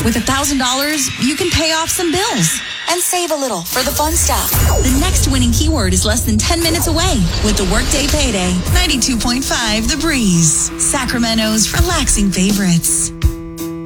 With $1,000, you can pay off some bills and save a little for the fun stuff. The next winning keyword is less than 10 minutes away with the Workday Payday. 92.5 The Breeze. Sacramento's relaxing favorites.